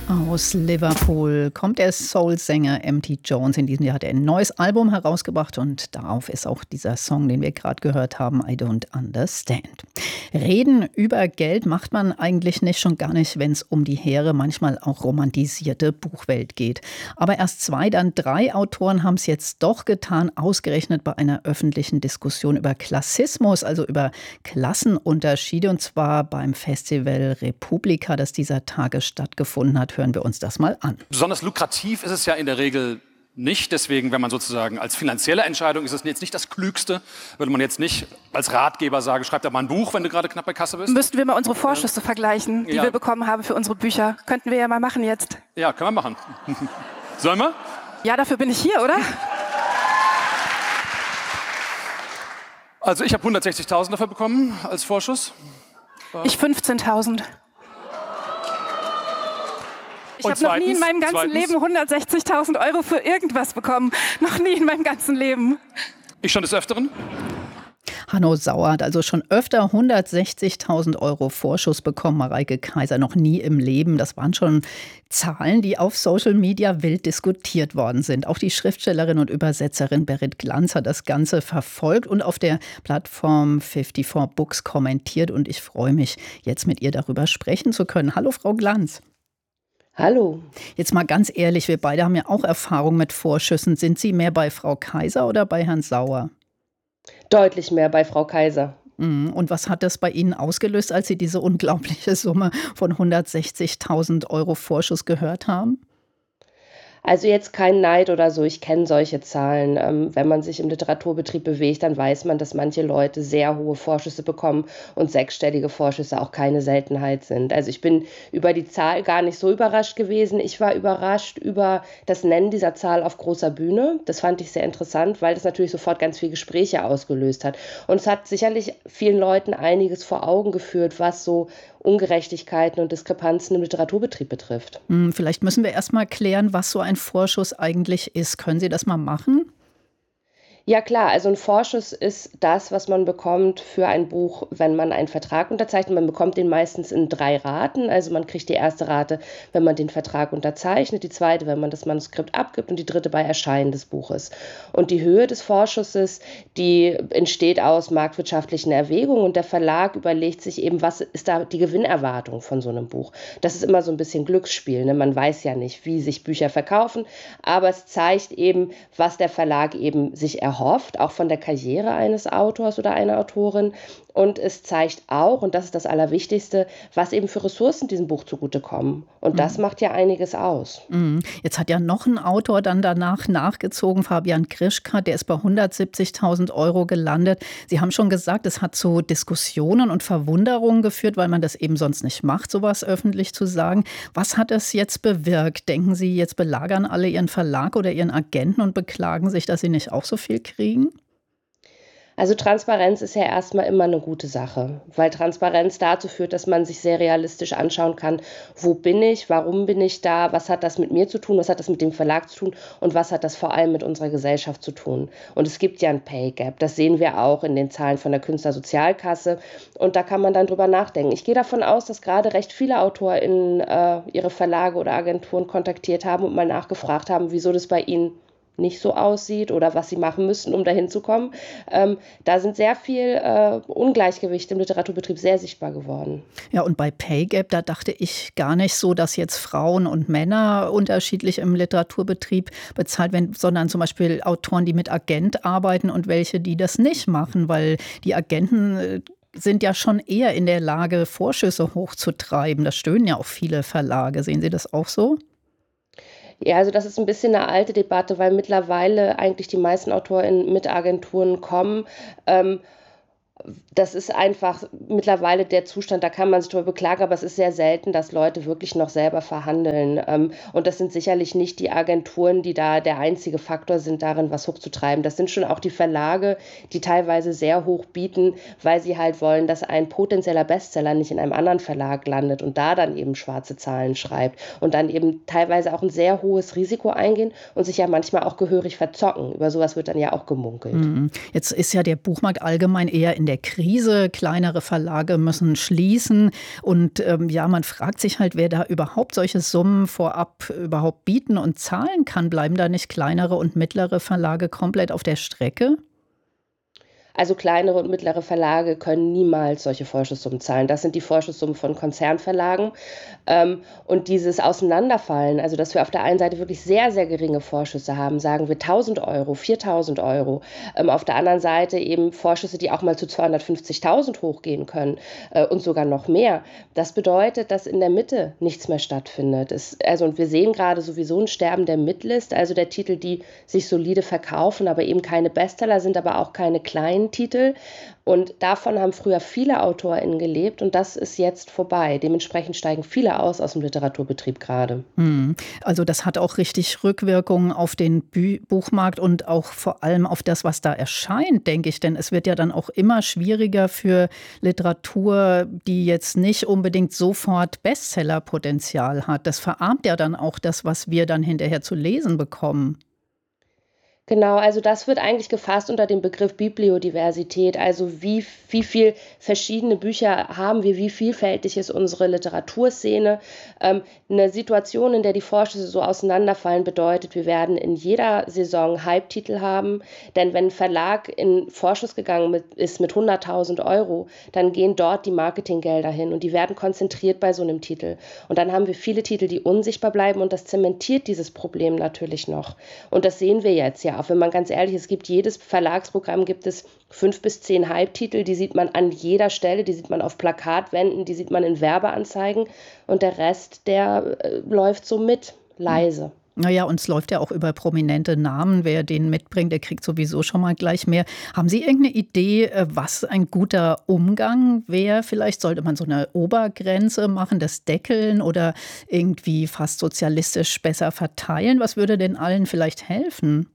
Aus Liverpool kommt der Soul-Sänger M.T. Jones. In diesem Jahr hat er ein neues Album herausgebracht und darauf ist auch dieser Song, den wir gerade gehört haben, I Don't Understand. Reden über Geld macht man eigentlich nicht, schon gar nicht, wenn es um die hehre, manchmal auch romantisierte Buchwelt geht. Aber erst 2, dann 3 Autoren haben es jetzt doch getan, ausgerechnet bei einer öffentlichen Diskussion über Klassismus, also über Klassenunterschiede, und zwar beim Festival Republika, das dieser Tage stattgefunden hat. Hören wir uns das mal an. Besonders lukrativ ist es ja in der Regel nicht. Deswegen, wenn man sozusagen als finanzielle Entscheidung, ist es jetzt nicht das Klügste, würde man jetzt nicht als Ratgeber sagen, schreib da mal ein Buch, wenn du gerade knapp bei Kasse bist. Müssten wir mal unsere Vorschüsse vergleichen, die wir bekommen haben für unsere Bücher. Könnten wir ja mal machen jetzt. Ja, können wir machen. Sollen wir? Ja, dafür bin ich hier, oder? Also ich habe 160.000 dafür bekommen als Vorschuss. Ich 15.000. Ich habe noch nie in meinem ganzen Leben 160.000 Euro für irgendwas bekommen. Noch nie in meinem ganzen Leben. Ich schon des Öfteren. Hanno Sauer hat also schon öfter 160.000 Euro Vorschuss bekommen. Mareike Kaiser noch nie im Leben. Das waren schon Zahlen, die auf Social Media wild diskutiert worden sind. Auch die Schriftstellerin und Übersetzerin Berit Glanz hat das Ganze verfolgt und auf der Plattform 54 Books kommentiert. Und ich freue mich, jetzt mit ihr darüber sprechen zu können. Hallo, Frau Glanz. Hallo. Jetzt mal ganz ehrlich, wir beide haben ja auch Erfahrung mit Vorschüssen. Sind Sie mehr bei Frau Kaiser oder bei Herrn Sauer? Deutlich mehr bei Frau Kaiser. Und was hat das bei Ihnen ausgelöst, als Sie diese unglaubliche Summe von 160.000 Euro Vorschuss gehört haben? Also jetzt kein Neid oder so, ich kenne solche Zahlen. Wenn man sich im Literaturbetrieb bewegt, dann weiß man, dass manche Leute sehr hohe Vorschüsse bekommen und sechsstellige Vorschüsse auch keine Seltenheit sind. Also ich bin über die Zahl gar nicht so überrascht gewesen. Ich war überrascht über das Nennen dieser Zahl auf großer Bühne. Das fand ich sehr interessant, weil das natürlich sofort ganz viele Gespräche ausgelöst hat. Und es hat sicherlich vielen Leuten einiges vor Augen geführt, was so Ungerechtigkeiten und Diskrepanzen im Literaturbetrieb betrifft. Vielleicht müssen wir erst mal klären, was so ein Vorschuss eigentlich ist. Können Sie das mal machen? Ja klar, also ein Vorschuss ist das, was man bekommt für ein Buch, wenn man einen Vertrag unterzeichnet. Man bekommt den meistens in 3 Raten. Also man kriegt die erste Rate, wenn man den Vertrag unterzeichnet, die zweite, wenn man das Manuskript abgibt und die dritte bei Erscheinen des Buches. Und die Höhe des Vorschusses, die entsteht aus marktwirtschaftlichen Erwägungen und der Verlag überlegt sich eben, was ist da die Gewinnerwartung von so einem Buch. Das ist immer so ein bisschen Glücksspiel, ne? Man weiß ja nicht, wie sich Bücher verkaufen, aber es zeigt eben, was der Verlag eben sich erhofft, auch von der Karriere eines Autors oder einer Autorin. Und es zeigt auch, und das ist das Allerwichtigste, was eben für Ressourcen diesem Buch zugutekommen. Und das macht ja einiges aus. Jetzt hat ja noch ein Autor dann danach nachgezogen, Fabian Krischka, der ist bei 170.000 Euro gelandet. Sie haben schon gesagt, es hat zu Diskussionen und Verwunderungen geführt, weil man das eben sonst nicht macht, sowas öffentlich zu sagen. Was hat das jetzt bewirkt? Denken Sie, jetzt belagern alle Ihren Verlag oder Ihren Agenten und beklagen sich, dass sie nicht auch so viel kriegen? Also Transparenz ist ja erstmal immer eine gute Sache, weil Transparenz dazu führt, dass man sich sehr realistisch anschauen kann, wo bin ich, warum bin ich da, was hat das mit mir zu tun, was hat das mit dem Verlag zu tun und was hat das vor allem mit unserer Gesellschaft zu tun. Und es gibt ja ein Pay Gap, das sehen wir auch in den Zahlen von der Künstlersozialkasse und da kann man dann drüber nachdenken. Ich gehe davon aus, dass gerade recht viele AutorInnen ihre Verlage oder Agenturen kontaktiert haben und mal nachgefragt haben, wieso das bei ihnen nicht so aussieht oder was sie machen müssen, um dahin zu kommen. Da sind sehr viel Ungleichgewichte im Literaturbetrieb sehr sichtbar geworden. Ja, und bei Pay Gap, da dachte ich gar nicht so, dass jetzt Frauen und Männer unterschiedlich im Literaturbetrieb bezahlt werden, sondern zum Beispiel Autoren, die mit Agent arbeiten und welche, die das nicht machen, weil die Agenten sind ja schon eher in der Lage, Vorschüsse hochzutreiben. Da stöhnen ja auch viele Verlage. Sehen Sie das auch so? Ja, also das ist ein bisschen eine alte Debatte, weil mittlerweile eigentlich die meisten AutorInnen mit Agenturen kommen. Das ist einfach mittlerweile der Zustand, da kann man sich darüber beklagen, aber es ist sehr selten, dass Leute wirklich noch selber verhandeln. Und das sind sicherlich nicht die Agenturen, die da der einzige Faktor sind, darin was hochzutreiben. Das sind schon auch die Verlage, die teilweise sehr hoch bieten, weil sie halt wollen, dass ein potenzieller Bestseller nicht in einem anderen Verlag landet und da dann eben schwarze Zahlen schreibt und dann eben teilweise auch ein sehr hohes Risiko eingehen und sich ja manchmal auch gehörig verzocken. Über sowas wird dann ja auch gemunkelt. Jetzt ist ja der Buchmarkt allgemein eher in der Krise. Kleinere Verlage müssen schließen. Und man fragt sich halt, wer da überhaupt solche Summen vorab überhaupt bieten und zahlen kann. Bleiben da nicht kleinere und mittlere Verlage komplett auf der Strecke? Also kleinere und mittlere Verlage können niemals solche Vorschusssummen zahlen. Das sind die Vorschusssummen von Konzernverlagen. Und dieses Auseinanderfallen, also dass wir auf der einen Seite wirklich sehr, sehr geringe Vorschüsse haben, sagen wir 1.000 Euro, 4.000 Euro. Auf der anderen Seite eben Vorschüsse, die auch mal zu 250.000 hochgehen können und sogar noch mehr. Das bedeutet, dass in der Mitte nichts mehr stattfindet. Und wir sehen gerade sowieso ein Sterben der Midlist, also der Titel, die sich solide verkaufen, aber eben keine Bestseller sind, aber auch keine kleinen Titel. Und davon haben früher viele AutorInnen gelebt und das ist jetzt vorbei. Dementsprechend steigen viele aus dem Literaturbetrieb gerade. Also das hat auch richtig Rückwirkungen auf den Buchmarkt und auch vor allem auf das, was da erscheint, denke ich. Denn es wird ja dann auch immer schwieriger für Literatur, die jetzt nicht unbedingt sofort Bestsellerpotenzial hat. Das verarmt ja dann auch das, was wir dann hinterher zu lesen bekommen. Genau, also das wird eigentlich gefasst unter dem Begriff Bibliodiversität. Also wie viel verschiedene Bücher haben wir, wie vielfältig ist unsere Literaturszene. Eine Situation, in der die Vorschüsse so auseinanderfallen, bedeutet, wir werden in jeder Saison Hype-Titel haben. Denn wenn ein Verlag in Vorschuss gegangen ist mit 100.000 Euro, dann gehen dort die Marketinggelder hin und die werden konzentriert bei so einem Titel. Und dann haben wir viele Titel, die unsichtbar bleiben und das zementiert dieses Problem natürlich noch. Und das sehen wir jetzt ja. Auch wenn man ganz ehrlich ist, es gibt jedes Verlagsprogramm, gibt es 5 bis 10 Halbtitel, die sieht man an jeder Stelle, die sieht man auf Plakatwänden, die sieht man in Werbeanzeigen und der Rest, der läuft so mit, leise. Naja, und es läuft ja auch über prominente Namen. Wer den mitbringt, der kriegt sowieso schon mal gleich mehr. Haben Sie irgendeine Idee, was ein guter Umgang wäre? Vielleicht sollte man so eine Obergrenze machen, das Deckeln oder irgendwie fast sozialistisch besser verteilen. Was würde denn allen vielleicht helfen?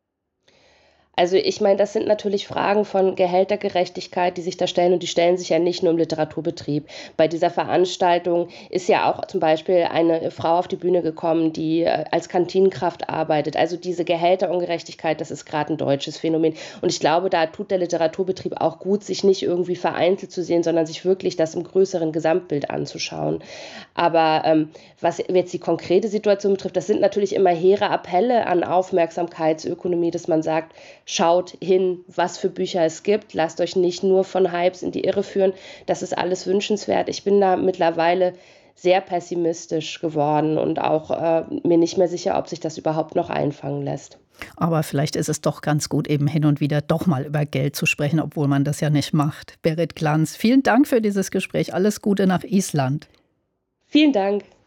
Also ich meine, das sind natürlich Fragen von Gehältergerechtigkeit, die sich da stellen und die stellen sich ja nicht nur im Literaturbetrieb. Bei dieser Veranstaltung ist ja auch zum Beispiel eine Frau auf die Bühne gekommen, die als Kantinenkraft arbeitet. Also diese Gehälterungerechtigkeit, das ist gerade ein deutsches Phänomen. Und ich glaube, da tut der Literaturbetrieb auch gut, sich nicht irgendwie vereinzelt zu sehen, sondern sich wirklich das im größeren Gesamtbild anzuschauen. Aber was jetzt die konkrete Situation betrifft, das sind natürlich immer hehre Appelle an Aufmerksamkeitsökonomie, dass man sagt, schaut hin, was für Bücher es gibt. Lasst euch nicht nur von Hypes in die Irre führen. Das ist alles wünschenswert. Ich bin da mittlerweile sehr pessimistisch geworden und auch mir nicht mehr sicher, ob sich das überhaupt noch einfangen lässt. Aber vielleicht ist es doch ganz gut, eben hin und wieder doch mal über Geld zu sprechen, obwohl man das ja nicht macht. Berit Glanz, vielen Dank für dieses Gespräch. Alles Gute nach Island. Vielen Dank.